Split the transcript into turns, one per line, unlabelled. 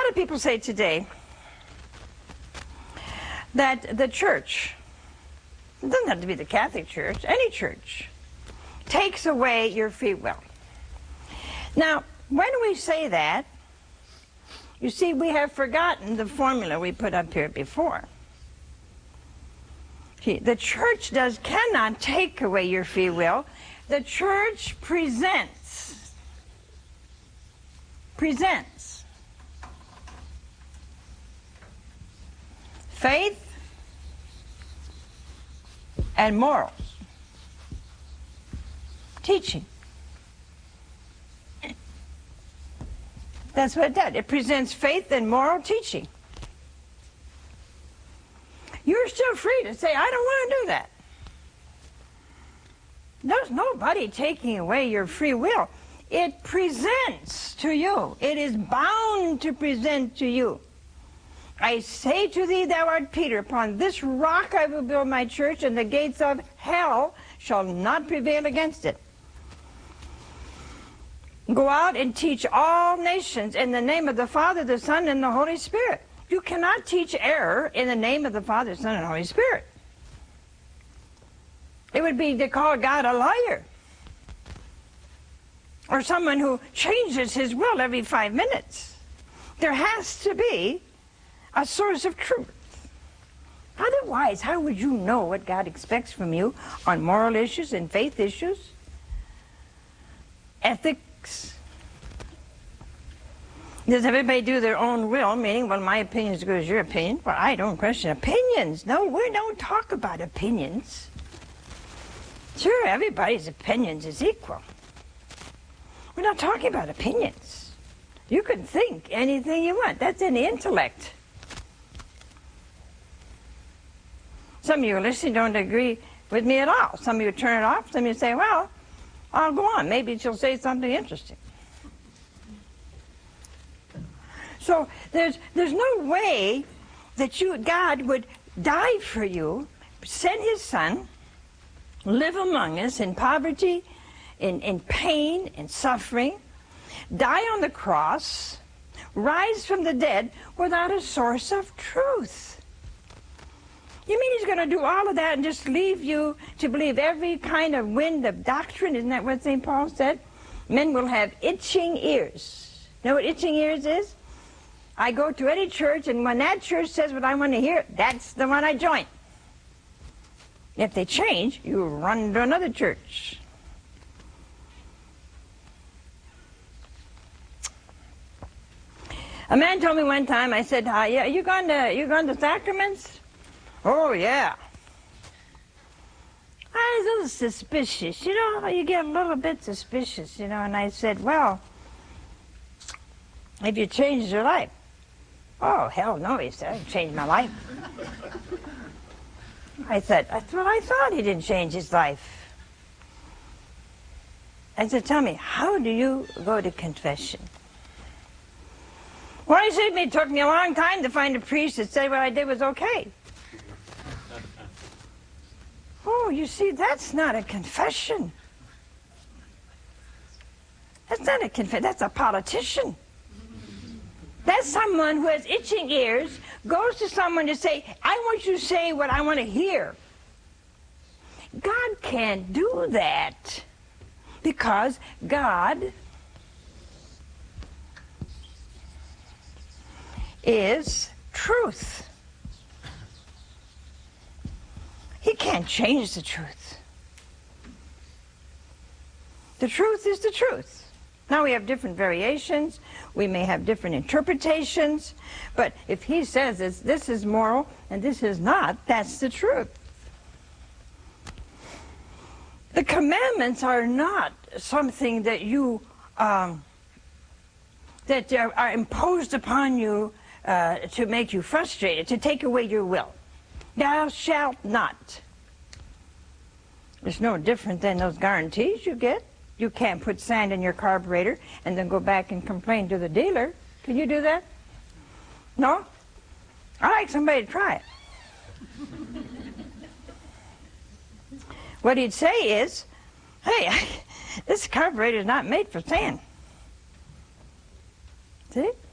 lot of people say today that the church, it doesn't have to be the Catholic Church, any church, takes away your free will. Now, when we say that, you see, we have forgotten the formula we put up here before. See, the church cannot take away your free will. The church presents faith and morals, teaching. That's what it does. It presents faith and moral teaching. You're still free to say, I don't want to do that. There's nobody taking away your free will. It presents to you. It is bound to present to you. I say to thee, thou art Peter, upon this rock I will build my church, and the gates of hell shall not prevail against it. Go out and teach all nations in the name of the Father, the Son, and the Holy Spirit. You cannot teach error in the name of the Father, Son, and Holy Spirit. It would be to call God a liar, or someone who changes his will every 5 minutes. There has to be a source of truth. Otherwise, how would you know what God expects from you on moral issues and faith issues, ethics? Does everybody do their own will, meaning, well, my opinion is as good as your opinion? Well, I don't question opinions. No, we don't talk about opinions. Sure, everybody's opinions is equal. We're not talking about opinions. You can think anything you want. That's in the intellect. Some of you listening don't agree with me at all. Some of you turn it off. Some of you say, well, I'll go on. Maybe she'll say something interesting. So there's no way that God would die for you, send his son, live among us in poverty, in pain and suffering, die on the cross, rise from the dead without a source of truth. You mean he's going to do all of that and just leave you to believe every kind of wind of doctrine? Isn't that what St. Paul said? Men will have itching ears. You know what itching ears is? I go to any church, and when that church says what I want to hear, that's the one I join. If they change, you run to another church. A man told me one time, I said, yeah, you gone to sacraments? Oh, yeah. I was a little suspicious, you know, you get a little bit suspicious, you know, and I said, well, have you changed your life? Oh, hell no, he said, I changed my life. I said, that's what I thought, he didn't change his life. I said, tell me, how do you go to confession? Well, he said, it took me a long time to find a priest that said what I did was okay. Oh, you see, that's not a confession. That's not a confession, that's a politician. That's someone who has itching ears, goes to someone to say, I want you to say what I want to hear. God can't do that because God is truth. He can't change the truth. The truth is the truth. Now we have different variations, we may have different interpretations, but if he says this is moral and this is not, that's the truth. The commandments are not something that you that are imposed upon you to make you frustrated, to take away your will. Thou shalt not. It's no different than those guarantees you get. You can't put sand in your carburetor and then go back and complain to the dealer. Can you do that? No? I'd like somebody to try it. What he'd say is, hey, this carburetor is not made for sand. See?